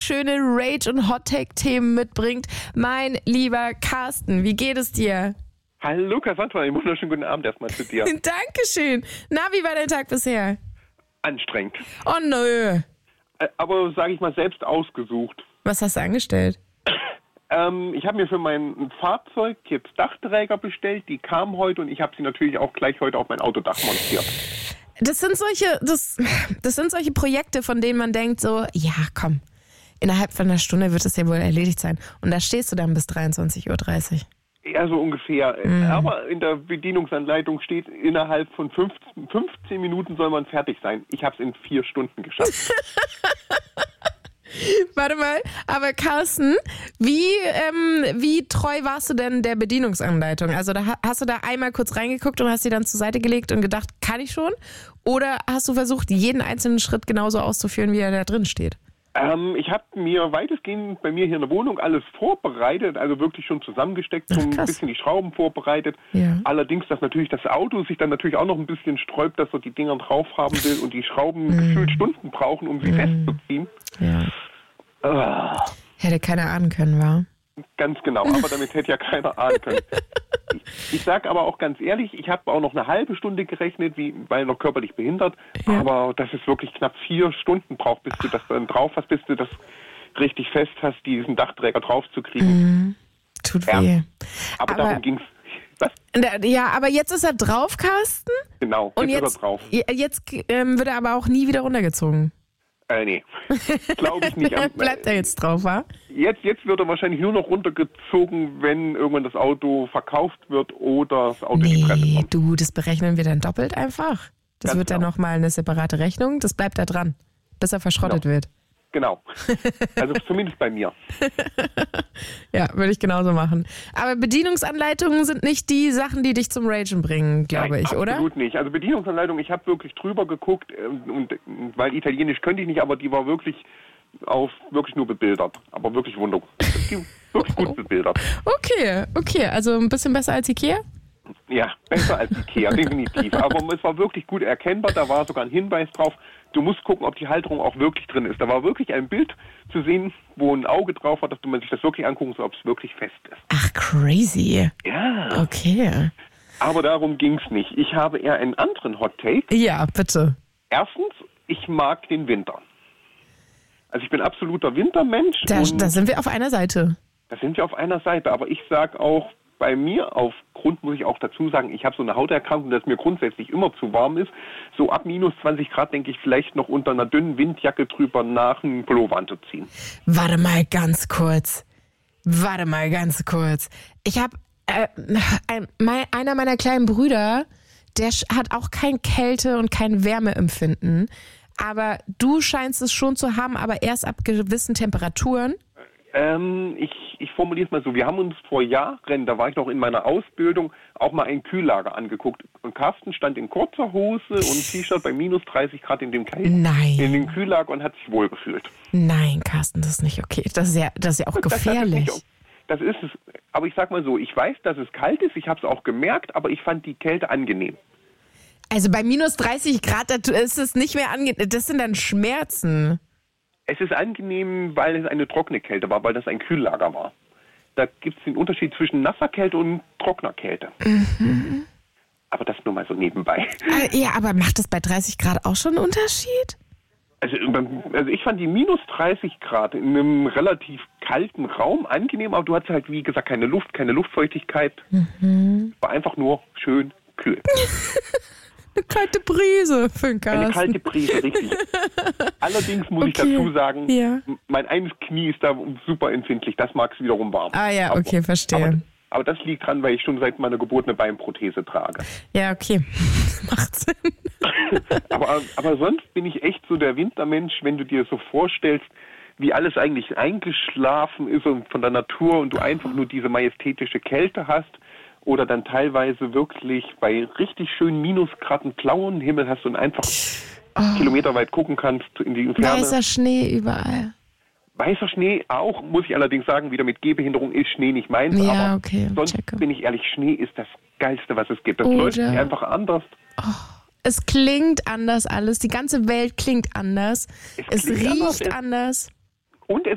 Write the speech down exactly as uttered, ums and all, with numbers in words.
schöne Rage- und Hot-Take-Themen mitbringt. Mein lieber Carsten, wie geht es dir? Hallo Cassandra, einen wunderschönen guten Abend erstmal zu dir. Dankeschön. Na, wie war dein Tag bisher? Anstrengend. Oh nö. Aber sage ich mal selbst ausgesucht. Was hast du angestellt? Ähm, ich habe mir für mein Fahrzeug jetzt Dachträger bestellt, die kamen heute und ich habe sie natürlich auch gleich heute auf mein Autodach montiert. Das sind solche, das, das sind solche Projekte, von denen man denkt so, ja komm, innerhalb von einer Stunde wird es ja wohl erledigt sein. Und da stehst du dann bis dreiundzwanzig Uhr dreißig. Ja, so ungefähr. Mhm. Aber in der Bedienungsanleitung steht, innerhalb von fünfzehn, fünfzehn Minuten soll man fertig sein. Ich habe es in vier Stunden geschafft. Warte mal, aber Carsten, wie, ähm, wie treu warst du denn der Bedienungsanleitung? Also da hast du da einmal kurz reingeguckt und hast sie dann zur Seite gelegt und gedacht, kann ich schon? Oder hast du versucht, jeden einzelnen Schritt genauso auszuführen, wie er da drin steht? Ähm, ich habe mir weitestgehend bei mir hier in der Wohnung alles vorbereitet, also wirklich schon zusammengesteckt, so ein bisschen die Schrauben vorbereitet. Ja. Allerdings, dass natürlich das Auto sich dann natürlich auch noch ein bisschen sträubt, dass er die Dinger drauf haben will und die Schrauben mm. gefühlt Stunden brauchen, um sie mm. festzuziehen. Ja. Ah. Hätte keiner ahnen können, wa? Ganz genau, aber damit hätte ja keiner ahnen können. Ich, ich sage aber auch ganz ehrlich, ich habe auch noch eine halbe Stunde gerechnet, wie, weil noch körperlich behindert, ja. aber dass es wirklich knapp vier Stunden braucht, bis du das dann drauf hast, bis du das richtig fest hast, diesen Dachträger drauf zu kriegen. Mhm. Tut ja. weh. Aber, aber darum ging's. Was? Ja, aber jetzt ist er drauf, Carsten? Genau, und jetzt, jetzt ist er drauf. Jetzt ähm, wird er aber auch nie wieder runtergezogen. Äh, nee, glaube ich nicht. Bleibt er jetzt drauf, wa? Jetzt, jetzt wird er wahrscheinlich nur noch runtergezogen, wenn irgendwann das Auto verkauft wird oder das Auto nee, in die Presse kommt. Du, das berechnen wir dann doppelt einfach. Das Ganz wird genau. dann nochmal eine separate Rechnung. Das bleibt da dran, bis er verschrottet genau. wird. Genau. Also zumindest bei mir. Ja, würde ich genauso machen. Aber Bedienungsanleitungen sind nicht die Sachen, die dich zum Ragen bringen, glaube Nein, ich, oder? Absolut nicht. Also Bedienungsanleitung, ich habe wirklich drüber geguckt, und, weil Italienisch könnte ich nicht, aber die war wirklich auf wirklich nur bebildert. Aber wirklich wunderbar. Wirklich gut bebildert. Okay, okay. Also ein bisschen besser als Ikea? Ja, besser als Ikea, definitiv. Aber es war wirklich gut erkennbar, da war sogar ein Hinweis drauf. Du musst gucken, ob die Halterung auch wirklich drin ist. Da war wirklich ein Bild zu sehen, wo ein Auge drauf war, dass man sich das wirklich angucken soll, ob es wirklich fest ist. Ach, crazy. Ja. Okay. Aber darum ging's nicht. Ich habe eher einen anderen Hot Take. Ja, bitte. Erstens, ich mag den Winter. Also ich bin absoluter Wintermensch. Da, da sind wir auf einer Seite. Da sind wir auf einer Seite. Aber ich sage auch, bei mir aufgrund, muss ich auch dazu sagen, ich habe so eine Hauterkrankung, dass mir grundsätzlich immer zu warm ist. So ab minus zwanzig Grad denke ich vielleicht noch unter einer dünnen Windjacke drüber nach, einen Pullover anzuziehen. Warte mal ganz kurz. Warte mal ganz kurz. Ich habe, äh, ein, mein, einer meiner kleinen Brüder, der hat auch kein Kälte- und kein Wärmeempfinden. Aber du scheinst es schon zu haben, aber erst ab gewissen Temperaturen. Ähm, ich, ich formuliere es mal so, wir haben uns vor Jahren, da war ich noch in meiner Ausbildung, auch mal ein Kühllager angeguckt. Und Carsten stand in kurzer Hose und T-Shirt bei minus dreißig Grad in dem, Nein. in dem Kühllager und hat sich wohlgefühlt. Nein, Carsten, das ist nicht okay. Das ist ja, das ist ja auch gefährlich. Das, das, ist es. Aber ich sag mal so, ich weiß, dass es kalt ist, ich habe es auch gemerkt, aber ich fand die Kälte angenehm. Also bei minus dreißig Grad, da ist es nicht mehr angenehm. Das sind dann Schmerzen. Es ist angenehm, weil es eine trockene Kälte war, weil das ein Kühllager war. Da gibt es den Unterschied zwischen nasser Kälte und trockener Kälte. Mhm. Aber das nur mal so nebenbei. Ja, aber macht das bei dreißig Grad auch schon einen Unterschied? Also, also ich fand die minus dreißig Grad in einem relativ kalten Raum angenehm, aber du hattest halt, wie gesagt, keine Luft, keine Luftfeuchtigkeit. Mhm. War einfach nur schön kühl. Eine kalte Brise für den Carsten. Eine kalte Brise, richtig. Allerdings muss okay. ich dazu sagen, ja. mein eines Knie ist da super empfindlich. Das mag es wiederum warm. Ah ja, okay, aber, verstehe. Aber, aber das liegt dran, weil ich schon seit meiner Geburt eine Beinprothese trage. Ja, okay. Macht Sinn. aber, aber sonst bin ich echt so der Wintermensch, wenn du dir so vorstellst, wie alles eigentlich eingeschlafen ist und von der Natur und du einfach nur diese majestätische Kälte hast. Oder dann teilweise wirklich bei richtig schönen Minusgraden blauen Himmel hast und einfach oh. kilometerweit gucken kannst in die Ferne. Weißer Schnee überall. Weißer Schnee auch, muss ich allerdings sagen, wieder mit Gehbehinderung ist Schnee nicht meins. Ja, aber okay, sonst checke. bin ich ehrlich, Schnee ist das Geilste, was es gibt. Das Oder läuft einfach anders. Oh. Es klingt anders alles, die ganze Welt klingt anders. Es, es riecht anders. anders. Und es